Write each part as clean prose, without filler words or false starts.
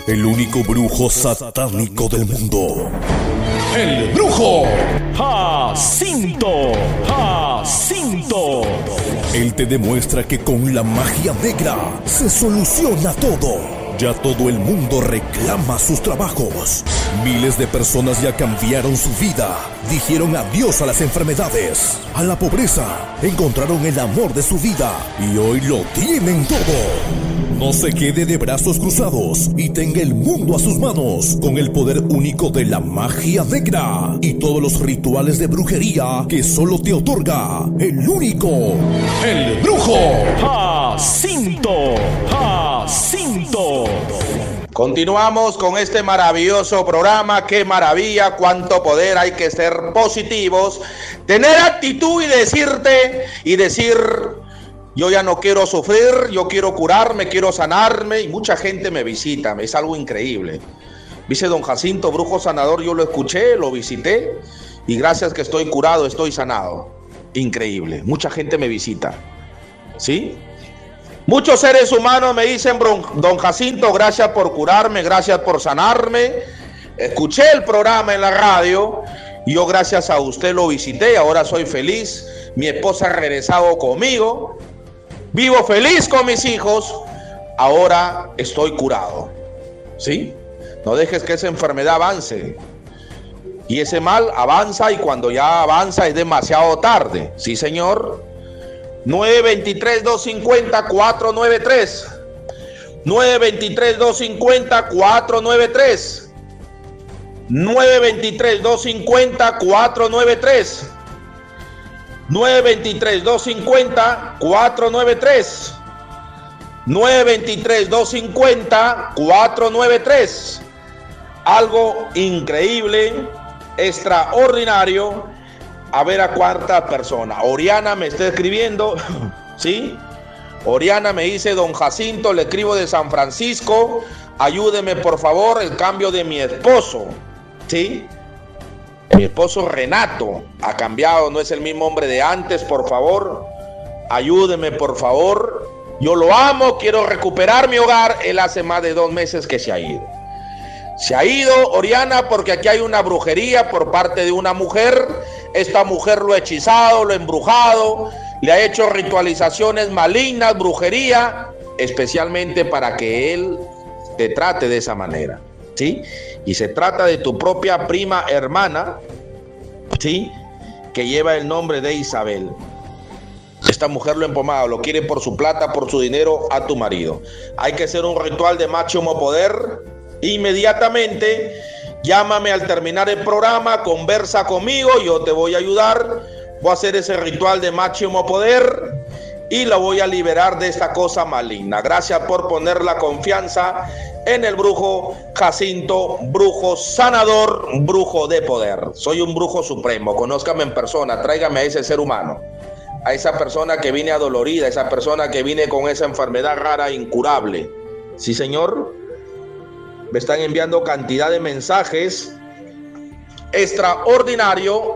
el único brujo satánico del mundo. ¡El Brujo Jacinto! ¡Jacinto! Él te demuestra que con la magia negra se soluciona todo. Ya todo el mundo reclama sus trabajos. Miles de personas ya cambiaron su vida. Dijeron adiós a las enfermedades, a la pobreza. Encontraron el amor de su vida y hoy lo tienen todo. No se quede de brazos cruzados y tenga el mundo a sus manos con el poder único de la magia negra y todos los rituales de brujería que solo te otorga el único, ¡El Brujo Jacinto! ¡Jacinto! Continuamos con este maravilloso programa. ¡Qué maravilla! ¡Cuánto poder! Hay que ser positivos, tener actitud y decir: yo ya no quiero sufrir, yo quiero curarme, quiero sanarme. Y mucha gente me visita, es algo increíble. Dice don Jacinto, brujo sanador, yo lo escuché, lo visité y gracias que estoy curado, estoy sanado. Increíble, mucha gente me visita, ¿sí? Muchos seres humanos me dicen, don Jacinto, gracias por curarme, gracias por sanarme. Escuché el programa en la radio y yo gracias a usted lo visité, ahora soy feliz. Mi esposa ha regresado conmigo, vivo feliz con mis hijos, ahora estoy curado, ¿sí? No dejes que esa enfermedad avance. Y ese mal avanza y cuando ya avanza es demasiado tarde. Sí, señor. 923-250-493. 923-250-493. 923-250-493. 923-250-493. 923-250-493. Algo increíble, extraordinario. A ver a cuántas personas. Oriana me está escribiendo, ¿sí? Oriana me dice, don Jacinto, le escribo de San Francisco, ayúdeme por favor, el cambio de mi esposo, ¿sí? Mi esposo Renato ha cambiado, no es el mismo hombre de antes, por favor, ayúdeme por favor. Yo lo amo, quiero recuperar mi hogar. Él hace más de 2 meses que se ha ido. Se ha ido, Oriana, porque aquí hay una brujería por parte de una mujer. Esta mujer lo ha hechizado, lo ha embrujado, le ha hecho ritualizaciones malignas, brujería, especialmente para que él te trate de esa manera, ¿sí? Y se trata de tu propia prima hermana, ¿sí? Que lleva el nombre de Isabel. Esta mujer lo ha empomado, lo quiere por su plata, por su dinero a tu marido. Hay que hacer un ritual de máximo poder inmediatamente. Llámame al terminar el programa, conversa conmigo, yo te voy a ayudar. Voy a hacer ese ritual de máximo poder y la voy a liberar de esta cosa maligna. Gracias por poner la confianza en el brujo Jacinto, brujo sanador, brujo de poder. Soy un brujo supremo, conózcame en persona, tráigame a ese ser humano, a esa persona que viene adolorida, a esa persona que viene con esa enfermedad rara, incurable. Sí, señor. Me están enviando cantidad de mensajes. Extraordinario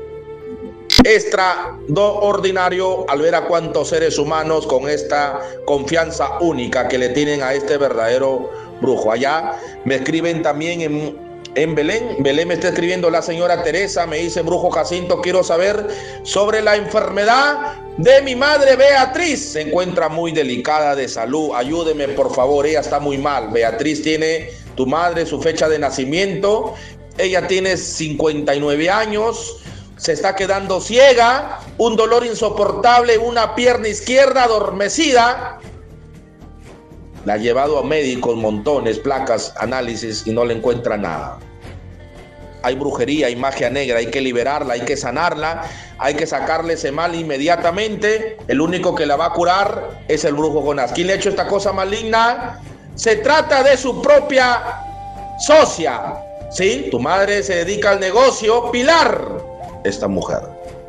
al ver a cuántos seres humanos con esta confianza única que le tienen a este verdadero brujo. Allá me escriben también en Belén. Belén me está escribiendo la señora Teresa, me dice, brujo Jacinto, quiero saber sobre la enfermedad de mi madre Beatriz. Se encuentra muy delicada de salud, ayúdeme por favor, ella está muy mal. Beatriz tiene, tu madre, su fecha de nacimiento, ella tiene 59 años, se está quedando ciega, un dolor insoportable, una pierna izquierda adormecida. La ha llevado a médicos, montones, placas, análisis y no le encuentra nada. Hay brujería, hay magia negra, hay que liberarla, hay que sanarla, hay que sacarle ese mal inmediatamente. El único que la va a curar es el brujo Jonás. ¿Quién le ha hecho esta cosa maligna? Se trata de su propia socia, ¿sí? Tu madre se dedica al negocio, Pilar, esta mujer.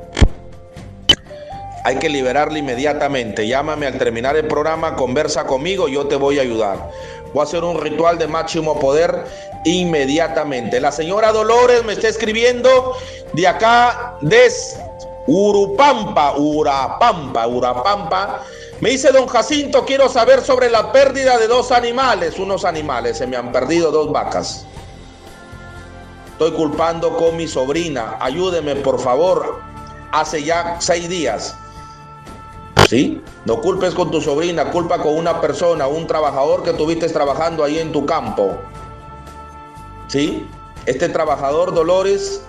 Hay que liberarla inmediatamente. Llámame al terminar el programa, conversa conmigo, yo te voy a ayudar. Voy a hacer un ritual de máximo poder inmediatamente. La señora Dolores me está escribiendo de acá, de Urapampa. Me dice don Jacinto, quiero saber sobre la pérdida de unos animales, se me han perdido 2 vacas. Estoy culpando con mi sobrina, ayúdeme por favor, hace ya 6 días. ¿Sí? No culpes con tu sobrina, culpa con una persona, un trabajador que tuviste trabajando ahí en tu campo. ¿Sí? Este trabajador, Dolores,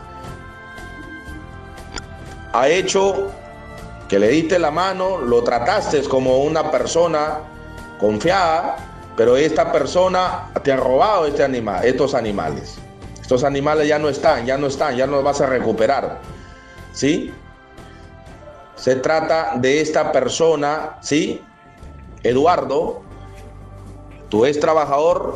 ha hecho que le diste la mano, lo trataste como una persona confiada, pero esta persona te ha robado estos animales. Estos animales ya no están, ya no los vas a recuperar. ¿Sí? Se trata de esta persona, ¿sí? Eduardo, tu ex trabajador,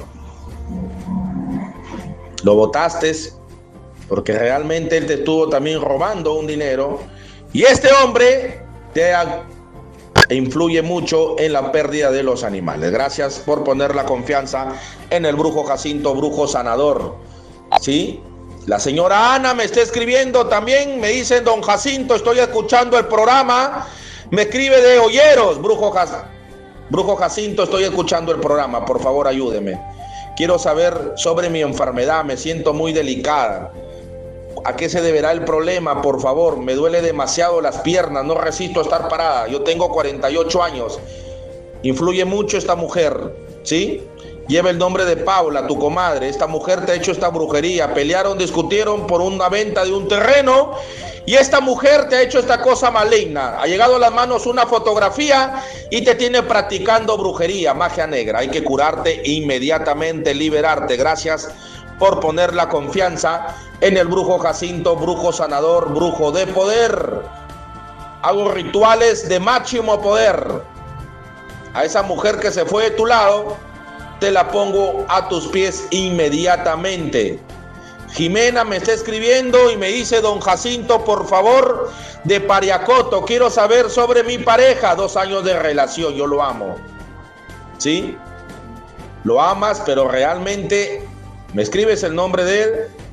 lo botaste porque realmente él te estuvo también robando un dinero. Y este hombre influye mucho en la pérdida de los animales. Gracias por poner la confianza en el brujo Jacinto, brujo sanador. ¿Sí? La señora Ana me está escribiendo también, me dice, don Jacinto, estoy escuchando el programa. Me escribe de Olleros, brujo Jacinto, estoy escuchando el programa, por favor ayúdeme. Quiero saber sobre mi enfermedad, me siento muy delicada. ¿A qué se deberá el problema? Por favor, me duele demasiado las piernas, no resisto a estar parada. Yo tengo 48 años. Influye mucho esta mujer, ¿sí? Lleva el nombre de Paula, tu comadre. Esta mujer te ha hecho esta brujería. Pelearon, discutieron por una venta de un terreno y esta mujer te ha hecho esta cosa maligna. Ha llegado a las manos una fotografía y te tiene practicando brujería, magia negra. Hay que curarte inmediatamente, liberarte. Gracias por poner la confianza en el brujo Jacinto, brujo sanador, brujo de poder. Hago rituales de máximo poder. A esa mujer que se fue de tu lado, te la pongo a tus pies inmediatamente. Jimena me está escribiendo y me dice, don Jacinto, por favor, de Pariacoto, quiero saber sobre mi pareja. 2 años de relación, yo lo amo. ¿Sí? Lo amas, pero realmente me escribes el nombre de él.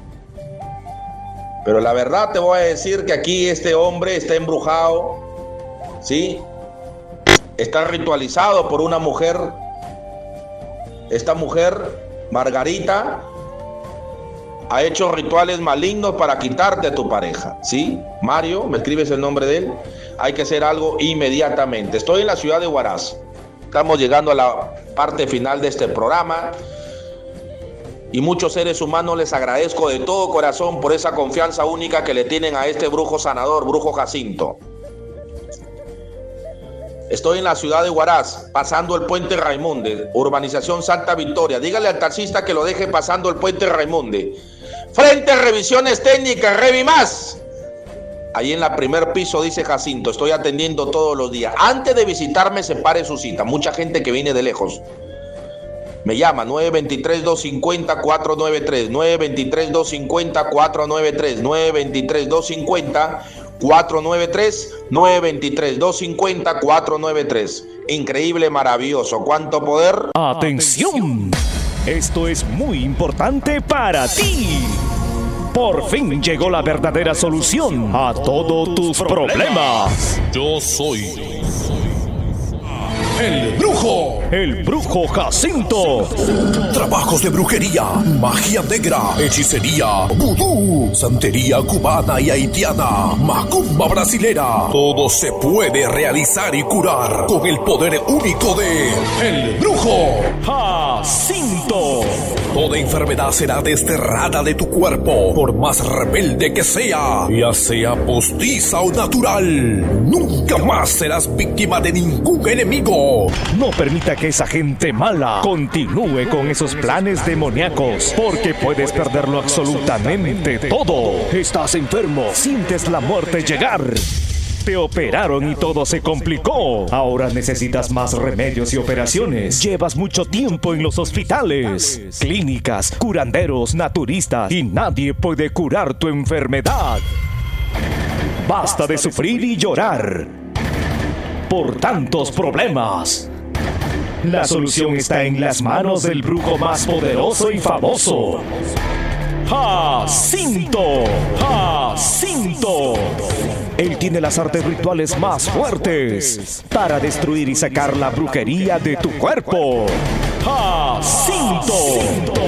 Pero la verdad te voy a decir que aquí este hombre está embrujado. ¿Sí? Está ritualizado por una mujer. Esta mujer, Margarita, ha hecho rituales malignos para quitarte a tu pareja, ¿sí? Mario, me escribes el nombre de él. Hay que hacer algo inmediatamente. Estoy en la ciudad de Huaraz. Estamos llegando a la parte final de este programa. Y muchos seres humanos les agradezco de todo corazón por esa confianza única que le tienen a este brujo sanador, brujo Jacinto. Estoy en la ciudad de Huaraz, pasando el puente Raimunde, urbanización Santa Victoria. Dígale al taxista que lo deje pasando el puente Raimunde. Frente a revisiones técnicas, Revimás. Ahí en la primer piso dice Jacinto, estoy atendiendo todos los días. Antes de visitarme, separe su cita. Mucha gente que viene de lejos. Me llama 923-250-493, 923-250-493, 923-250-493, 923-250-493. Increíble, maravilloso. ¿Cuánto poder? ¡Atención! Esto es muy importante para ti. Por fin llegó la verdadera solución a todos tus problemas. Yo soy el brujo Jacinto. Trabajos de brujería, magia negra, hechicería, vudú, santería cubana y haitiana, macumba brasilera. Todo se puede realizar y curar con el poder único de el brujo Jacinto. Toda enfermedad será desterrada de tu cuerpo, por más rebelde que sea, ya sea postiza o natural. Nunca más serás víctima de ningún enemigo. No permita que esa gente mala continúe con esos planes demoníacos, porque puedes perderlo absolutamente todo. Estás enfermo, sientes la muerte llegar. Te operaron y todo se complicó. Ahora necesitas más remedios y operaciones. Llevas mucho tiempo en los hospitales, clínicas, curanderos, naturistas y nadie puede curar tu enfermedad. Basta de sufrir y llorar por tantos problemas. La solución está en las manos del brujo más poderoso y famoso, Jacinto. Jacinto. Él tiene las artes rituales más fuertes para destruir y sacar la brujería de tu cuerpo. Jacinto.